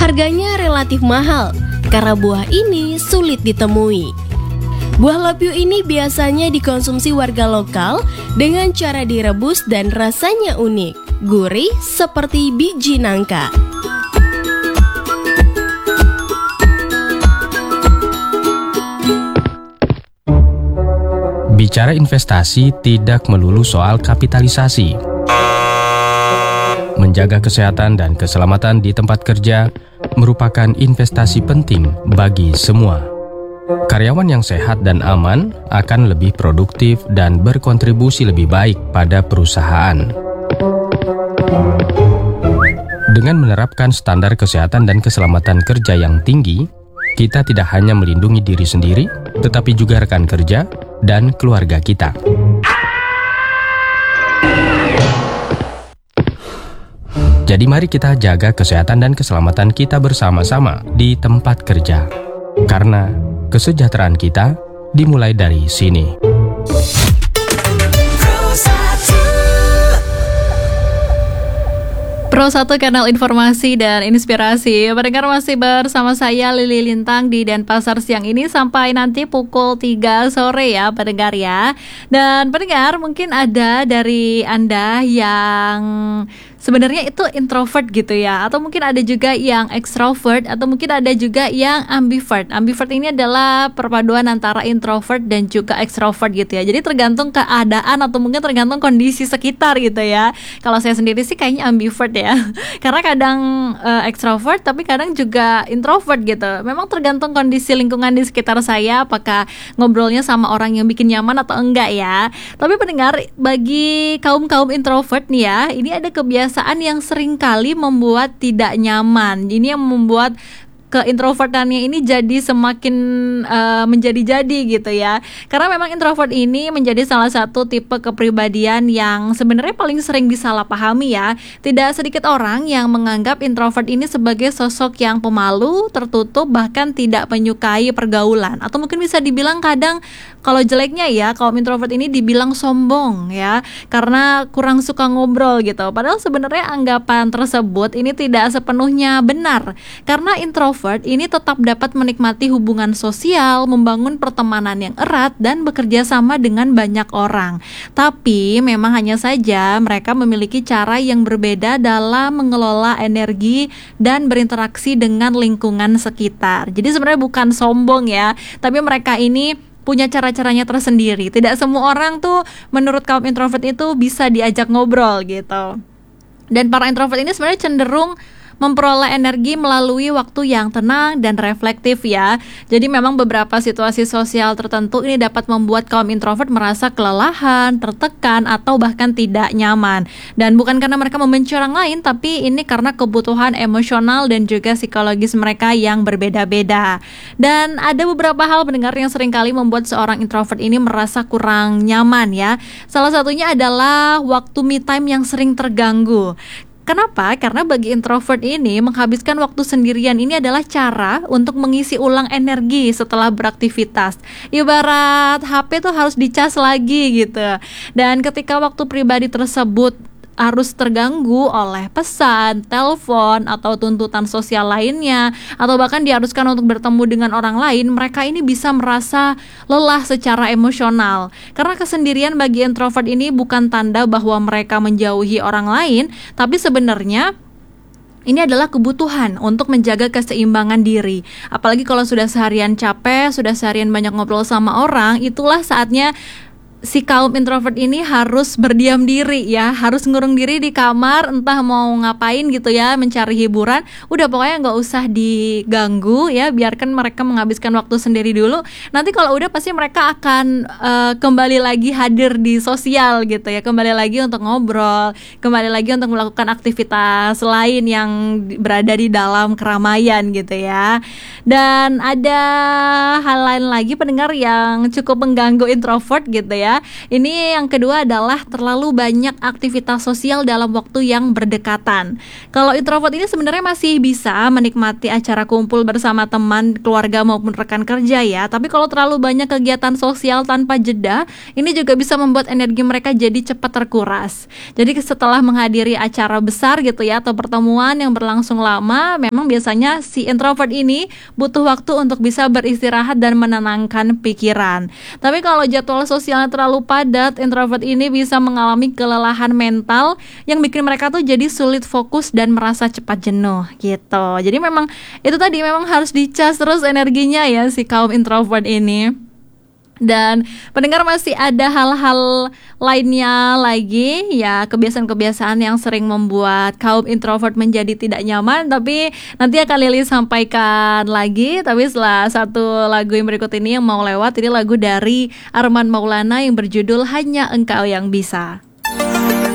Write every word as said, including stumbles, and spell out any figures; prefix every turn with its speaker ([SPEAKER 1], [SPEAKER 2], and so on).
[SPEAKER 1] Harganya relatif mahal karena buah ini sulit ditemui. Buah lapiu ini biasanya dikonsumsi warga lokal dengan cara direbus dan rasanya unik, gurih seperti biji nangka.
[SPEAKER 2] Bicara investasi tidak melulu soal kapitalisasi. Menjaga kesehatan dan keselamatan di tempat kerja merupakan investasi penting bagi semua. Karyawan yang sehat dan aman akan lebih produktif dan berkontribusi lebih baik pada perusahaan. Dengan menerapkan standar kesehatan dan keselamatan kerja yang tinggi, kita tidak hanya melindungi diri sendiri, tetapi juga rekan kerja dan keluarga kita. Jadi mari kita jaga kesehatan dan keselamatan kita bersama-sama di tempat kerja. Karena kesejahteraan kita dimulai dari sini.
[SPEAKER 3] Pro satu Kanal Informasi dan Inspirasi. Pendengar masih bersama saya Lili Lintang di Denpasar siang ini sampai nanti pukul tiga sore ya pendengar ya. Dan pendengar mungkin ada dari Anda yang sebenarnya itu introvert gitu ya, atau mungkin ada juga yang extrovert, atau mungkin ada juga yang ambivert. Ambivert ini adalah perpaduan antara introvert dan juga extrovert gitu ya. Jadi tergantung keadaan atau mungkin tergantung kondisi sekitar gitu ya. Kalau saya sendiri sih kayaknya ambivert ya, karena kadang uh, extrovert tapi kadang juga introvert gitu. Memang tergantung kondisi lingkungan di sekitar saya, apakah ngobrolnya sama orang yang bikin nyaman atau enggak ya. Tapi pendengar, bagi kaum-kaum introvert nih ya, ini ada kebiasaan yang seringkali membuat tidak nyaman. Ini yang membuat keintrovertannya ini jadi semakin uh, menjadi-jadi gitu ya. Karena memang introvert ini menjadi salah satu tipe kepribadian yang sebenarnya paling sering disalahpahami ya. Tidak sedikit orang yang menganggap introvert ini sebagai sosok yang pemalu, tertutup, bahkan tidak menyukai pergaulan. Atau mungkin bisa dibilang kadang kalau jeleknya ya, kaum introvert ini dibilang sombong ya, karena kurang suka ngobrol gitu. Padahal sebenarnya anggapan tersebut ini tidak sepenuhnya benar. Karena introvert ini tetap dapat menikmati hubungan sosial, membangun pertemanan yang erat, dan bekerja sama dengan banyak orang. Tapi memang hanya saja mereka memiliki cara yang berbeda dalam mengelola energi dan berinteraksi dengan lingkungan sekitar. Jadi sebenarnya bukan sombong ya, tapi mereka ini punya cara-caranya tersendiri. Tidak semua orang tuh menurut kaum introvert itu bisa diajak ngobrol gitu. Dan para introvert ini sebenarnya cenderung memperoleh energi melalui waktu yang tenang dan reflektif ya. Jadi memang beberapa situasi sosial tertentu ini dapat membuat kaum introvert merasa kelelahan, tertekan, atau bahkan tidak nyaman. Dan bukan karena mereka membenci orang lain, tapi ini karena kebutuhan emosional dan juga psikologis mereka yang berbeda-beda. Dan ada beberapa hal pendengar yang seringkali membuat seorang introvert ini merasa kurang nyaman ya. Salah satunya adalah waktu me time yang sering terganggu. Kenapa? Karena bagi introvert ini menghabiskan waktu sendirian ini adalah cara untuk mengisi ulang energi setelah beraktivitas. Ibarat H P tuh harus dicas lagi gitu. Dan ketika waktu pribadi tersebut harus terganggu oleh pesan, telepon, atau tuntutan sosial lainnya, atau bahkan diharuskan untuk bertemu dengan orang lain, mereka ini bisa merasa lelah secara emosional. Karena kesendirian bagi introvert ini bukan tanda bahwa mereka menjauhi orang lain, tapi sebenarnya ini adalah kebutuhan untuk menjaga keseimbangan diri. Apalagi kalau sudah seharian capek, sudah seharian banyak ngobrol sama orang, itulah saatnya si kaum introvert ini harus berdiam diri ya, harus ngurung diri di kamar, entah mau ngapain gitu ya, mencari hiburan. Udah pokoknya nggak usah diganggu ya, biarkan mereka menghabiskan waktu sendiri dulu. Nanti kalau udah pasti mereka akan uh, kembali lagi hadir di sosial gitu ya, kembali lagi untuk ngobrol, kembali lagi untuk melakukan aktivitas lain yang berada di dalam keramaian gitu ya. Dan ada hal lain lagi pendengar yang cukup mengganggu introvert gitu ya. ya. Ini yang kedua adalah terlalu banyak aktivitas sosial dalam waktu yang berdekatan. Kalau introvert ini sebenarnya masih bisa menikmati acara kumpul bersama teman, keluarga maupun rekan kerja ya. Tapi kalau terlalu banyak kegiatan sosial tanpa jeda, ini juga bisa membuat energi mereka jadi cepat terkuras. Jadi setelah menghadiri acara besar gitu ya atau pertemuan yang berlangsung lama, memang biasanya si introvert ini butuh waktu untuk bisa beristirahat dan menenangkan pikiran. Tapi kalau jadwal sosialnya terlalu padat, introvert ini bisa mengalami kelelahan mental yang bikin mereka tuh jadi sulit fokus dan merasa cepat jenuh gitu. Jadi memang itu tadi memang harus dicas terus energinya ya si kaum introvert ini. Dan pendengar, masih ada hal-hal lainnya lagi ya, kebiasaan-kebiasaan yang sering membuat kaum introvert menjadi tidak nyaman, tapi nanti akan Lili sampaikan lagi. Tapi setelah satu lagu yang berikut ini yang mau lewat, ini lagu dari Armand Maulana yang berjudul Hanya Engkau Yang Bisa.